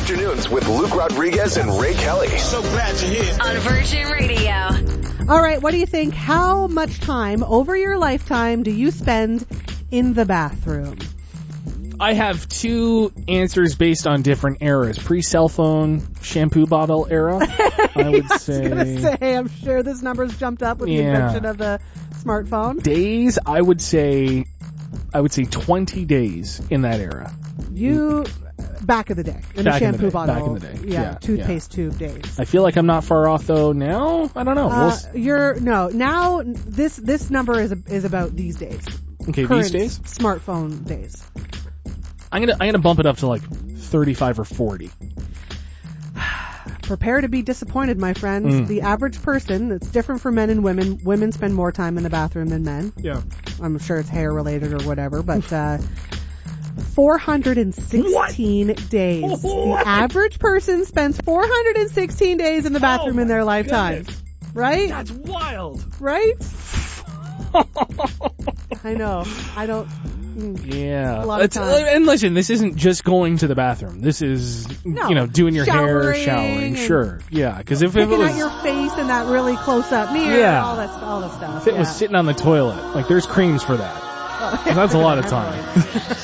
Afternoons with Luke Rodriguez and Ray Kelly. So glad you're here. On Virgin Radio. All right, what do you think? How much time over your lifetime do you spend in the bathroom? I have two answers based on different eras. Pre-cell phone, shampoo bottle era, I would say. I was going to say, I'm sure this number's jumped up with the invention of the smartphone. Days, I would say 20 days in that era. Back in the day. In back the shampoo bottle. Back in the day. Yeah, toothpaste tube days. I feel like I'm not far off though now. I don't know. Now this number is about these days. Okay, Current these days? Smartphone days. I'm gonna bump it up to like 35 or 40. Prepare to be disappointed, my friends. The average person, it's different for men and women. Women spend more time in the bathroom than men. Yeah. I'm sure it's hair related or whatever, but 416 days. The average person spends 416 days in the bathroom in their lifetime. Goodness. Right? That's wild. Right? I know. I don't... Yeah. A lot of time. And listen, this isn't just going to the bathroom. This is, doing your hair, showering. Sure. Yeah. Because if it was... Looking at your face in that really close-up mirror, all that stuff. If it was sitting on the toilet, like there's creams for that. That's a lot of time.